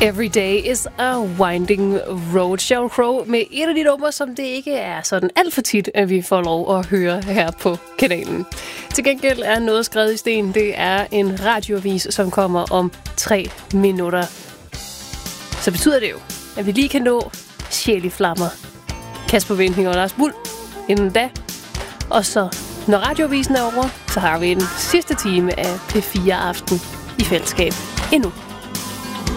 Every day is a winding road. Sheryl Crow med et af de numre, som det ikke er sådan alt for tit, at vi får lov at høre her på kanalen. Til gengæld er noget skrevet i sten. Det er en radioavis, som kommer om 3 minutter. Så betyder det jo, at vi lige kan nå Sjæl i flammer, Kasper Winding og Lars Bull inden da. Og så, når radioavisen er over, så har vi en sidste time af P4 Aften i fællesskab endnu.